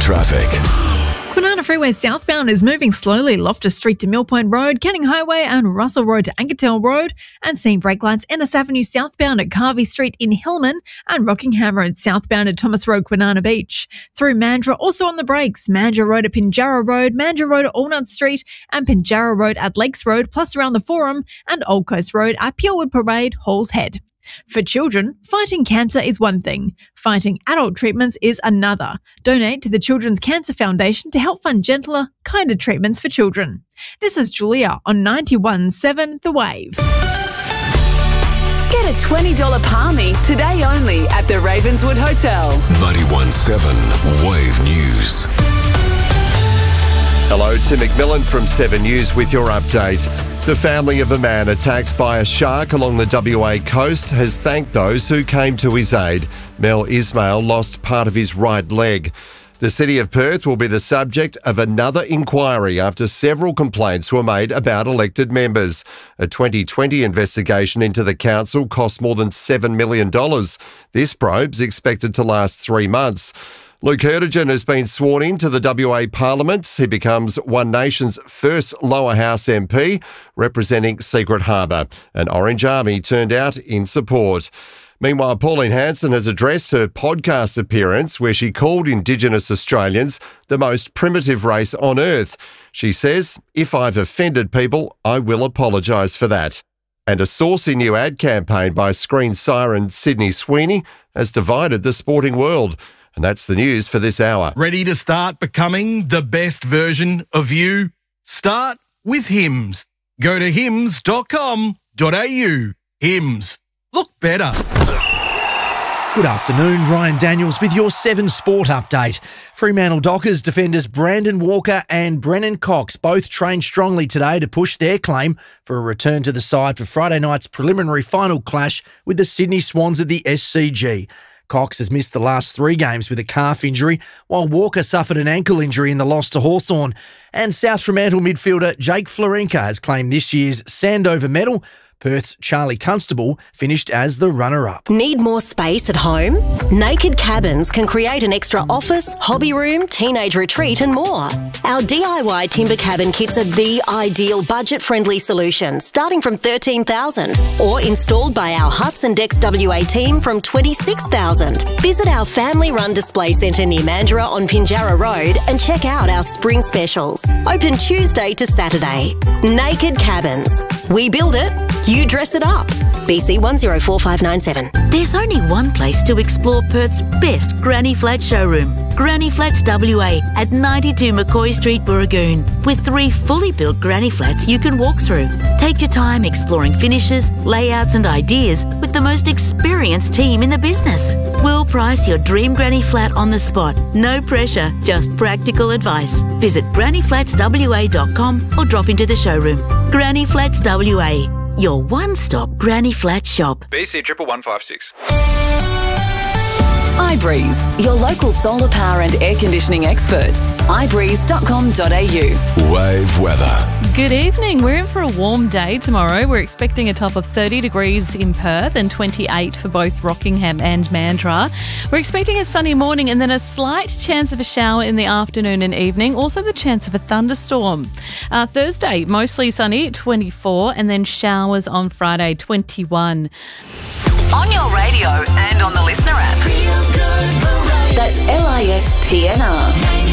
traffic. Kwinana Freeway southbound is moving slowly, Loftus Street to Mill Point Road, Canning Highway and Russell Road to Ankertail Road, and seeing brake lights Ennis Avenue southbound at Carvey Street in Hillman and Rockingham Road southbound at Thomas Road, Kwinana Beach. Through Mandurah, also on the brakes, Mandurah Road at Pinjarra Road, Mandurah Road at Allnut Street and Pinjarra Road at Lakes Road, plus around the Forum and Old Coast Road at Purewood Parade, Halls Head. For children, fighting cancer is one thing. Fighting adult treatments is another. Donate to the Children's Cancer Foundation to help fund gentler, kinder treatments for children. This is Julia on 91.7 The Wave. Get a $20 palmy today only at the Ravenswood Hotel. 91.7 Wave News. Hello, Tim McMillan from 7 News with your update. The family of a man attacked by a shark along the WA coast has thanked those who came to his aid. Mel Ismail lost part of his right leg. The City of Perth will be the subject of another inquiry after several complaints were made about elected members. A 2020 investigation into the council cost more than $7 million. This probe's expected to last 3 months. Luke Erdogan has been sworn into the WA Parliament. He becomes One Nation's first lower house MP, representing Secret Harbour. An Orange Army turned out in support. Meanwhile, Pauline Hanson has addressed her podcast appearance where she called Indigenous Australians the most primitive race on earth. She says, if I've offended people, I will apologise for that. And a saucy new ad campaign by screen siren Sydney Sweeney has divided the sporting world. And that's the news for this hour. Ready to start becoming the best version of you? Start with Hims. Go to hims.com.au. Hims. Look better. Good afternoon, Ryan Daniels with your 7 Sport update. Fremantle Dockers defenders Brandon Walker and Brennan Cox both trained strongly today to push their claim for a return to the side for Friday night's preliminary final clash with the Sydney Swans at the SCG. Cox has missed the last 3 games with a calf injury, while Walker suffered an ankle injury in the loss to Hawthorn. And South Fremantle midfielder Jake Florenka has claimed this year's Sandover medal. Perth's Charlie Constable finished as the runner-up. Need more space at home? Naked Cabins can create an extra office, hobby room, teenage retreat and more. Our DIY timber cabin kits are the ideal budget-friendly solution, starting from $13,000 or installed by our Huts and Decks WA team from $26,000. Visit our family-run display centre near Mandurah on Pinjarra Road and check out our spring specials. Open Tuesday to Saturday. Naked Cabins. We build it, you dress it up. BC 104597. There's only one place to explore Perth's best Granny Flat showroom. Granny Flats WA at 92 McCoy Street, Burragoon, with 3 fully built Granny Flats you can walk through. Take your time exploring finishes, layouts and ideas with the most experienced team in the business. We'll price your dream Granny Flat on the spot. No pressure, just practical advice. Visit grannyflatswa.com or drop into the showroom. Granny Flats WA, your one-stop Granny Flat shop. BC 11156. iBreeze, your local solar power and air conditioning experts. ibreeze.com.au. Wave weather. Good evening. We're in for a warm day tomorrow. We're expecting a top of 30 degrees in Perth and 28 for both Rockingham and Mandurah. We're expecting a sunny morning and then a slight chance of a shower in the afternoon and evening. Also the chance of a thunderstorm. Thursday, mostly sunny, 24, and then showers on Friday, 21. On your radio and on the Listener app. That's LISTNR.